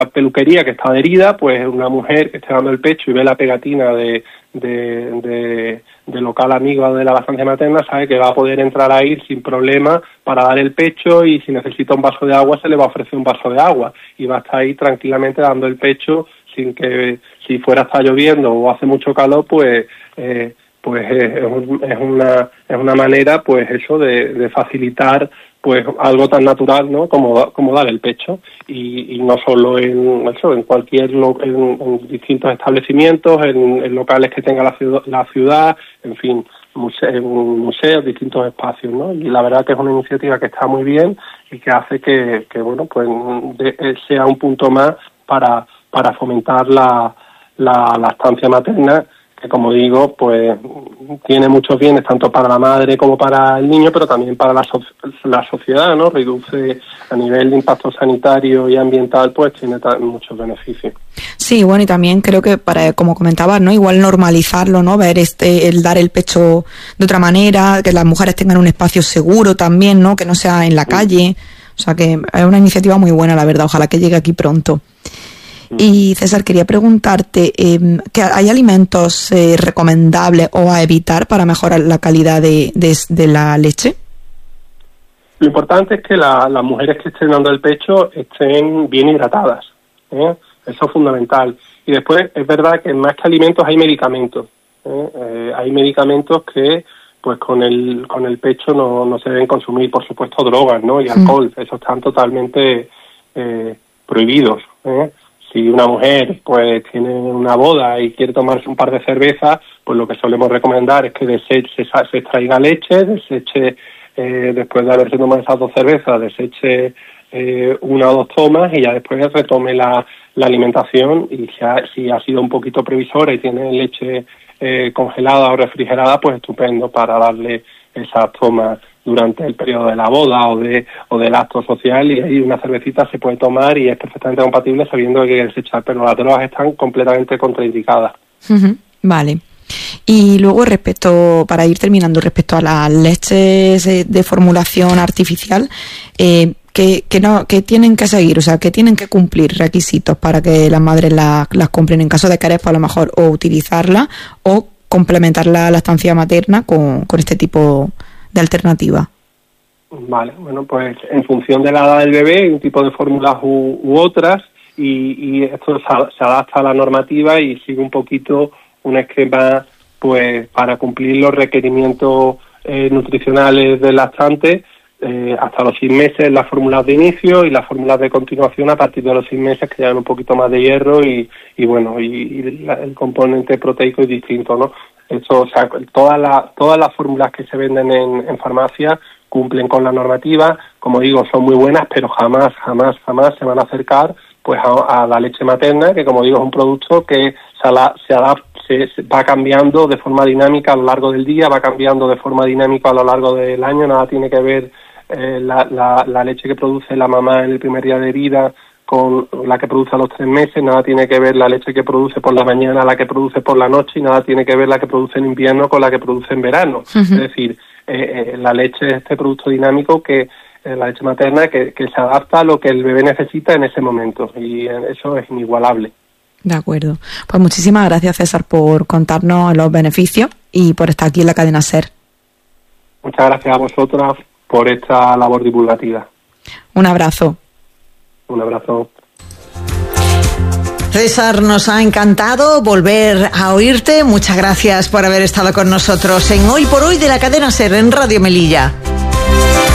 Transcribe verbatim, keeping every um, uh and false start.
peluquería que está adherida, pues una mujer que esté dando el pecho y ve la pegatina de, de, de, de local amigo de la lactancia materna, sabe que va a poder entrar ahí sin problema para dar el pecho, y si necesita un vaso de agua se le va a ofrecer un vaso de agua y va a estar ahí tranquilamente dando el pecho sin que, si fuera está lloviendo o hace mucho calor, pues eh, pues es, es una es una manera, pues eso, de, de facilitar pues algo tan natural, ¿no?, como como dar el pecho, y, y no solo en eso, en cualquier lo, en, en distintos establecimientos, en, en locales que tenga la ciudad, la ciudad, en fin, museo, museos, distintos espacios, ¿no? Y la verdad que es una iniciativa que está muy bien y que hace que, que bueno, pues de, sea un punto más para para fomentar la la lactancia materna, que como digo, pues tiene muchos bienes tanto para la madre como para el niño, pero también para la, so- la sociedad, ¿no? Reduce a nivel de impacto sanitario y ambiental, pues tiene ta- muchos beneficios. Sí, bueno, y también creo que para, como comentabas, ¿no?, igual normalizarlo, ¿no?, ver este, el dar el pecho de otra manera, que las mujeres tengan un espacio seguro también, ¿no?, que no sea en la calle. O sea que es una iniciativa muy buena, la verdad, ojalá que llegue aquí pronto. Y César, quería preguntarte, eh, ¿que hay alimentos eh, recomendables o a evitar para mejorar la calidad de, de, de la leche? Lo importante es que la, las mujeres que estén dando el pecho estén bien hidratadas, ¿eh? Eso es fundamental. Y después es verdad que más que alimentos hay medicamentos, ¿eh? Eh, hay medicamentos que pues con el con el pecho no, no se deben consumir, por supuesto drogas, ¿no?, y alcohol, mm. esos están totalmente eh, prohibidos, ¿eh? Si una mujer pues tiene una boda y quiere tomarse un par de cervezas, pues lo que solemos recomendar es que deseche, se extraiga leche, deseche, eh, después de haberse tomado esas dos cervezas, deseche eh, una o dos tomas y ya después retome la, la alimentación, y si ha, si ha sido un poquito previsora y tiene leche eh, congelada o refrigerada, pues estupendo para darle esas tomas durante el periodo de la boda o de o del acto social, y ahí una cervecita se puede tomar y es perfectamente compatible sabiendo que hay que desechar, pero las drogas están completamente contraindicadas. Uh-huh. Vale. Y luego respecto, para ir terminando, respecto a las leches de formulación artificial, eh, que, que no que tienen que seguir, o sea, que tienen que cumplir requisitos para que las madres las, las compren en caso de querer, pues a lo mejor o utilizarla o complementar la lactancia materna con, con este tipo de alternativa. Vale, bueno, pues en función de la edad del bebé hay un tipo de fórmulas u, u otras, y, y esto se, se adapta a la normativa y sigue un poquito un esquema pues para cumplir los requerimientos eh, nutricionales del lactante, eh, hasta los seis meses las fórmulas de inicio y las fórmulas de continuación a partir de los seis meses, que llevan un poquito más de hierro y, y bueno, y, y la, el componente proteico es distinto, ¿no? Eso, o sea, todas las todas las fórmulas que se venden en, en farmacia cumplen con la normativa, como digo, son muy buenas, pero jamás, jamás, jamás se van a acercar pues a, a la leche materna, que como digo es un producto que se, la, se adapta, se, se va cambiando de forma dinámica a lo largo del día, va cambiando de forma dinámica a lo largo del año, nada tiene que ver eh, la, la, la leche que produce la mamá en el primer día de vida con la que produce a los tres meses, nada tiene que ver la leche que produce por la mañana, la que produce por la noche, y nada tiene que ver la que produce en invierno con la que produce en verano. Uh-huh. Es decir, eh, eh, la leche es este producto dinámico, que eh, la leche materna, que, que se adapta a lo que el bebé necesita en ese momento, y eso es inigualable. De acuerdo. Pues muchísimas gracias, César, por contarnos los beneficios y por estar aquí en la cadena SER. Muchas gracias a vosotras por esta labor divulgativa. Un abrazo. Un abrazo. César, nos ha encantado volver a oírte. Muchas gracias por haber estado con nosotros en Hoy por Hoy de la cadena SER en Radio Melilla.